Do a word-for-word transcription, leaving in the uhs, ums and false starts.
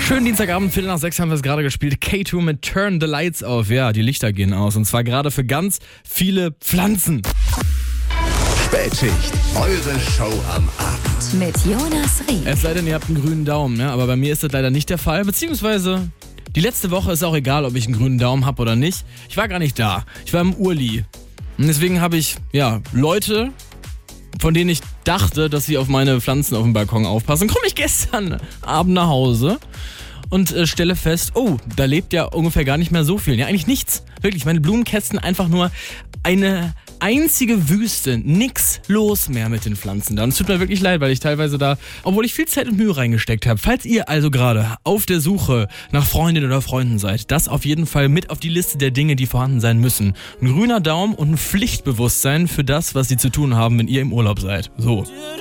Schönen Dienstagabend, Viertel nach sechs haben wir es gerade gespielt. K zwei mit Turn the Lights Off. Ja, die Lichter gehen aus. Und zwar gerade für ganz viele Pflanzen. Spätschicht, eure Show am Abend. Mit Jonas Ried. Es sei denn, ihr habt einen grünen Daumen, ja, aber bei mir ist das leider nicht der Fall. Beziehungsweise, die letzte Woche ist auch egal, ob ich einen grünen Daumen habe oder nicht. Ich war gar nicht da. Ich war im Urli. Und deswegen habe ich, ja, Leute, von denen ich dachte, dass sie auf meine Pflanzen auf dem Balkon aufpassen, komme ich gestern Abend nach Hause und äh, stelle fest, oh, da lebt ja ungefähr gar nicht mehr so viel. Ja, eigentlich nichts. Wirklich, meine Blumenkästen einfach nur eine einzige Wüste. Nix los mehr mit den Pflanzen da. Und es tut mir wirklich leid, weil ich teilweise da, obwohl ich viel Zeit und Mühe reingesteckt habe. Falls ihr also gerade auf der Suche nach Freundin oder Freunden seid, das auf jeden Fall mit auf die Liste der Dinge, die vorhanden sein müssen. Ein grüner Daumen und ein Pflichtbewusstsein für das, was sie zu tun haben, wenn ihr im Urlaub seid. So.